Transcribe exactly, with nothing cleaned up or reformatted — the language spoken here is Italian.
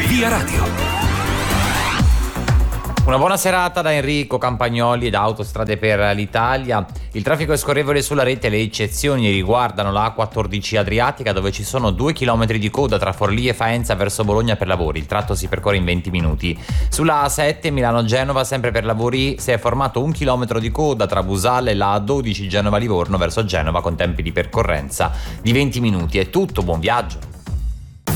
Via Radio. Una buona serata da Enrico Campagnoli ed Autostrade per l'Italia. Il traffico è scorrevole sulla rete, le eccezioni riguardano la A quattordici Adriatica, dove ci sono due chilometri di coda tra Forlì e Faenza verso Bologna per lavori. Il tratto si percorre in venti minuti. Sulla A sette Milano-Genova, sempre per lavori, si è formato un chilometro di coda tra Busale e la A dodici Genova-Livorno verso Genova con tempi di percorrenza di venti minuti. È tutto, buon viaggio.